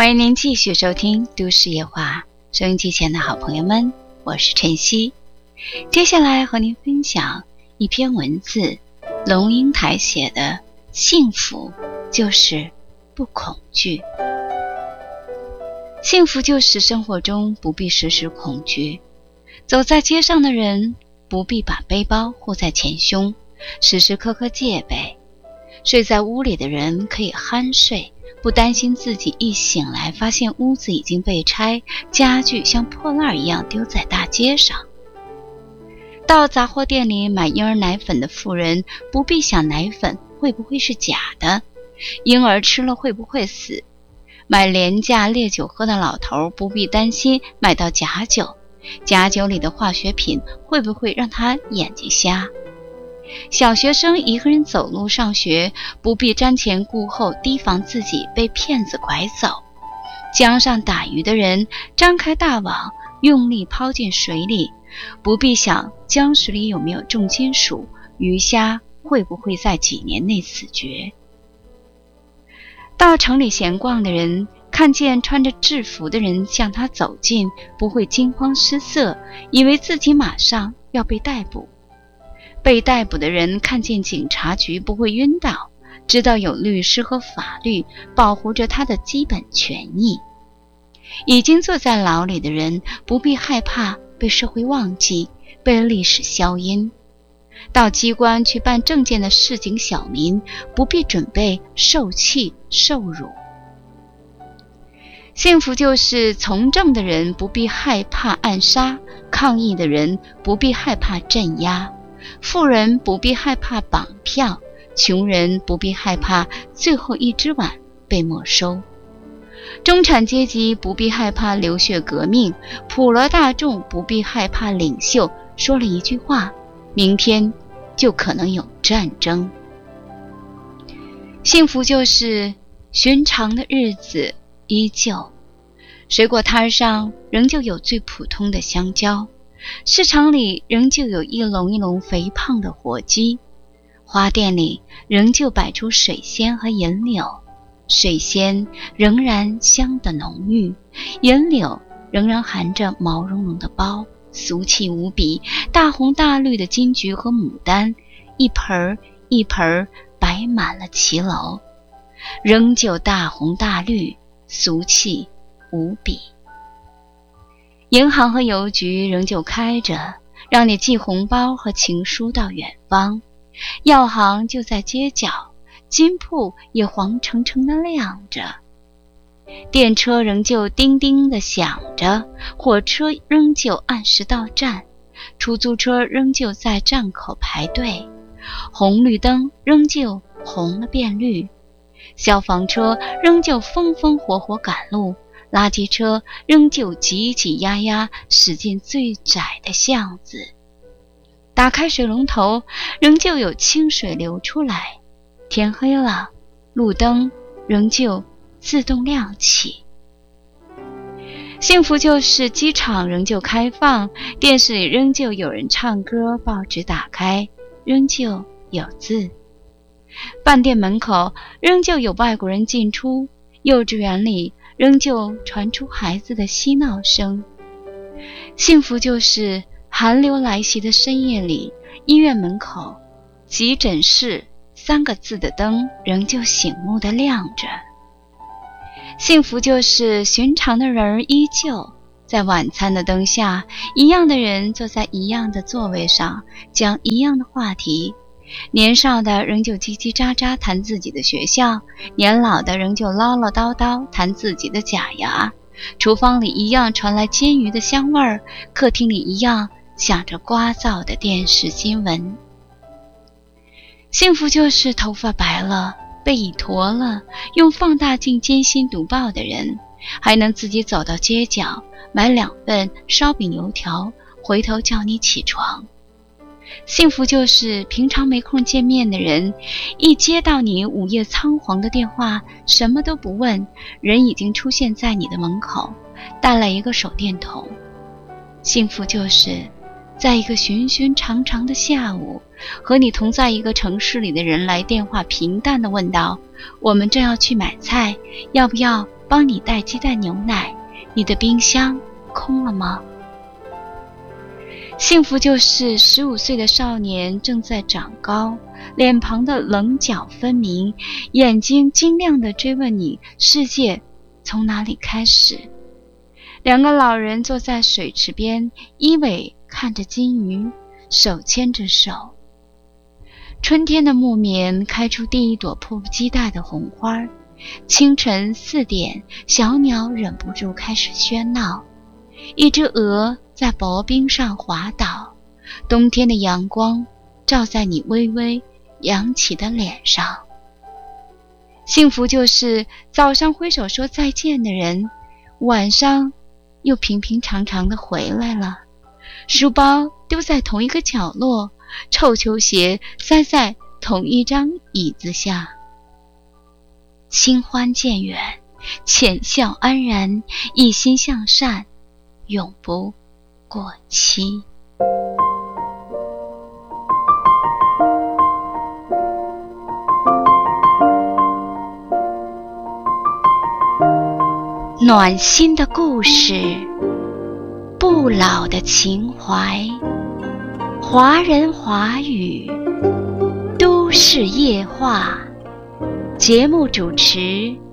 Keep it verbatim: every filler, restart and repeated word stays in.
欢迎您继续收听都市夜话，收音机前的好朋友们，我是晨曦。接下来和您分享一篇文字，龙应台写的幸福就是不恐惧。幸福就是生活中不必时时恐惧，走在街上的人不必把背包护在前胸，时时刻刻戒备。睡在屋里的人可以酣睡，不担心自己一醒来发现屋子已经被拆，家具像破烂一样丢在大街上。到杂货店里买婴儿奶粉的妇人不必想奶粉会不会是假的，婴儿吃了会不会死。买廉价烈酒喝的老头不必担心买到假酒，假酒里的化学品会不会让他眼睛瞎。小学生一个人走路上学，不必瞻前顾后提防自己被骗子拐走。江上打鱼的人张开大网，用力抛进水里，不必想江水里有没有重金属，鱼虾会不会在几年内死绝。到城里闲逛的人看见穿着制服的人向他走近，不会惊慌失色，以为自己马上要被逮捕。被逮捕的人看见警察局不会晕倒，知道有律师和法律保护着他的基本权益。已经坐在牢里的人不必害怕被社会忘记，被历史消音。到机关去办证件的市井小民不必准备受气受辱。幸福就是从政的人不必害怕暗杀，抗议的人不必害怕镇压，富人不必害怕绑票，穷人不必害怕最后一只碗被没收。中产阶级不必害怕流血革命，普罗大众不必害怕领袖说了一句话，明天就可能有战争。幸福就是寻常的日子依旧，水果摊上仍旧有最普通的香蕉，市场里仍旧有一笼一笼肥胖的火鸡，花店里仍旧摆出水仙和银柳，水仙仍然香得浓郁，银柳仍然含着毛茸茸的苞，俗气无比。大红大绿的金桔和牡丹一盆一盆摆满了骑楼，仍旧大红大绿，俗气无比。银行和邮局仍旧开着，让你寄红包和情书到远方。药行就在街角，金铺也黄澄澄地亮着。电车仍旧叮叮地响着，火车仍旧按时到站，出租车仍旧在站口排队，红绿灯仍旧红了变绿，消防车仍旧风风火火赶路，垃圾车仍旧挤挤压压驶进最窄的巷子。打开水龙头，仍旧有清水流出来。天黑了，路灯仍旧自动亮起。幸福就是机场仍旧开放，电视里仍旧有人唱歌，报纸打开仍旧有字。饭店门口仍旧有外国人进出，幼稚园里仍旧传出孩子的嬉闹声。幸福就是寒流来袭的深夜里，医院门口急诊室三个字的灯仍旧醒目地亮着。幸福就是寻常的人依旧在晚餐的灯下，一样的人坐在一样的座位上，讲一样的话题。年少的仍旧叽叽喳喳谈自己的学校，年老的仍旧唠唠叨叨谈自己的假牙。厨房里一样传来煎鱼的香味儿，客厅里一样响着聒噪的电视新闻。幸福就是头发白了，背已驼了，用放大镜艰辛读报的人，还能自己走到街角买两份烧饼油条，回头叫你起床。幸福就是平常没空见面的人，一接到你午夜仓皇的电话，什么都不问，人已经出现在你的门口，带来一个手电筒。幸福就是在一个寻寻常常的下午，和你同在一个城市里的人来电话，平淡地问道：我们正要去买菜，要不要帮你带鸡蛋牛奶？你的冰箱空了吗？幸福就是十五岁的少年正在长高，脸庞的棱角分明，眼睛晶亮地追问你世界从哪里开始。两个老人坐在水池边，依偎看着金鱼，手牵着手。春天的木棉开出第一朵迫不及待的红花。清晨四点，小鸟忍不住开始喧闹。一只鹅在薄冰上滑倒，冬天的阳光照在你微微扬起的脸上。幸福就是早上挥手说再见的人，晚上又平平常常地回来了。书包丢在同一个角落，臭球鞋塞在同一张椅子下。新欢渐远，浅笑安然，一心向善，永不过期。暖心的故事，不老的情怀，华人华语，都市夜话。节目主持